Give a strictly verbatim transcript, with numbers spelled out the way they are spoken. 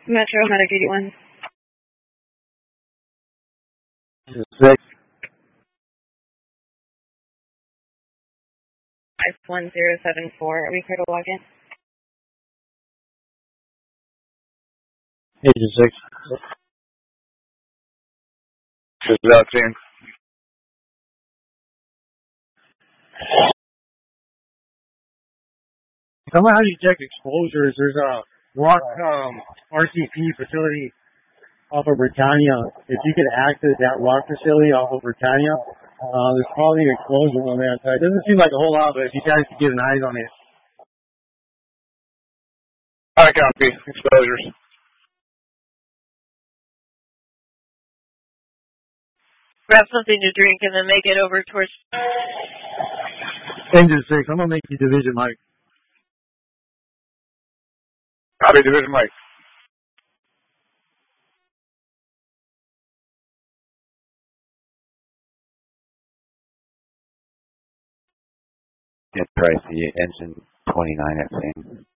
Metro Hunter eighty-one. Six. five one zero seven four. Are we clear to log in? Agent six. This is out team. Tell me how you check exposures. There's a rock um, R C P facility off of Britannia. If you could access that rock facility off of Britannia, uh, there's probably an explosion on that side. Doesn't seem like a whole lot, but if you guys could get an eye on it. I copy. Exposures. Grab something to drink and then make it over towards... Engine six, I'm going to make you Division Mike. Copy, Division Mike. Yeah, price the engine twenty-nine at same.